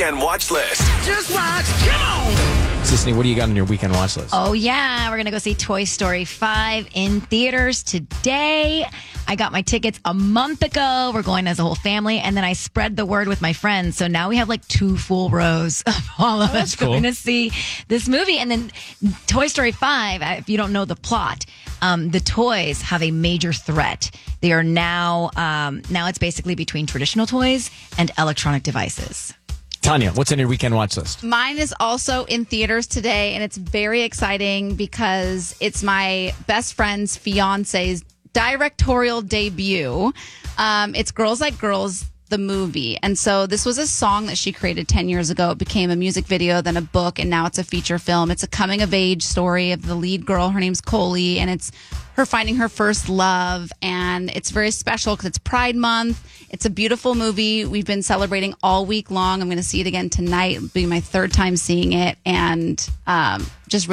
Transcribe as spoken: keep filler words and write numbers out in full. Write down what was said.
weekend watch list. Just watch. Come on. Sisney, what do you got on your weekend watch list? Oh, yeah. We're going to go see Toy Story five in theaters today. I got my tickets a month ago. We're going as a whole family. And then I spread the word with my friends. So now we have like two full rows of all of us cool. going to see this movie. And then Toy Story five, if you don't know the plot, um, the toys have a major threat. They are now, um, now it's basically between traditional toys and electronic devices. Tanya, what's on your weekend watch list? Mine is also in theaters today, and it's very exciting because it's my best friend's fiance's directorial debut. Um, it's Girls Like Girls, the movie. And so this was a song that she created ten years ago. It became a music video, then a book, and now it's a feature film. It's a coming of age story of the lead girl. Her name's Coley, and it's her finding her first love. And it's very special because it's Pride Month. It's a beautiful movie. We've been celebrating all week long. I'm going to see it again tonight. It'll be my third time seeing it. And um, just